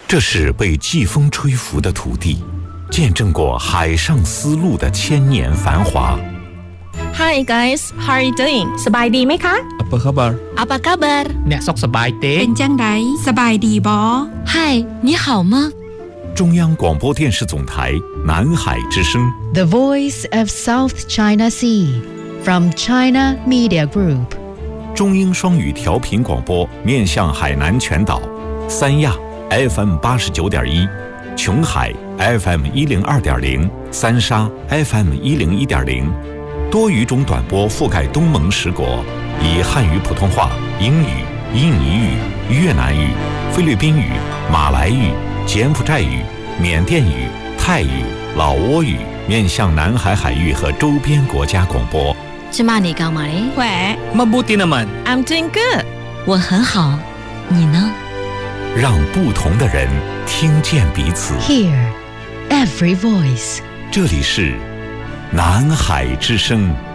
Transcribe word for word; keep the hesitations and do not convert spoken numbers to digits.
这是被季风吹拂的土地，见证过海上丝路的千年繁华。 Hi guys, how are you doing? สบายดีไหมคะ Apa khabar? Apa kabar? អ្នកសុខសប្បាយទេเป็นจังไดสบายดีบ่ Hi, 你好吗？ 中央广播电视总台南海之声 The Voice of South China Sea from China Media Group 中英双语调频广播面向海南全岛，三亚 F M 八十九点一，琼海 F M 一零二点零，三沙 F M 一零一点零，多语种短波覆盖东盟十国，以汉语普通话、英语、印尼语、越南语、菲律宾语、马来语、柬埔寨语、缅甸语、泰语、老挝语面向南海海域和周边国家广播。 芝麻你干嘛嘞？ แหว Mabuti naman. I'm doing good. 我很好，你呢？ 让不同的人听见彼此。 Hear every voice 这里是南海之声。